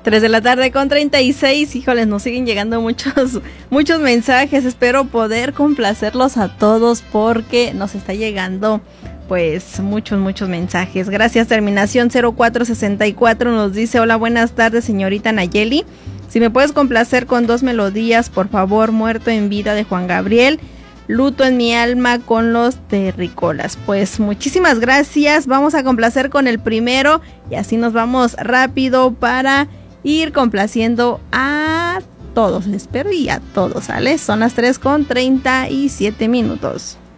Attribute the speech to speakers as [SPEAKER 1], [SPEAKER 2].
[SPEAKER 1] 3 de la tarde con 36. Híjoles, nos siguen llegando muchos mensajes. Espero poder complacerlos a todos porque nos está llegando pues muchos mensajes. Gracias. Terminación 0464 nos dice: hola, buenas tardes, señorita Nayeli. Si me puedes complacer con 2 melodías, por favor. Muerto en vida, de Juan Gabriel. Luto en mi alma, con los Terrícolas. Pues muchísimas gracias. Vamos a complacer con el primero y así nos vamos rápido para ir complaciendo a todos. Espero y a todos, ¿sale? Son las 3:37.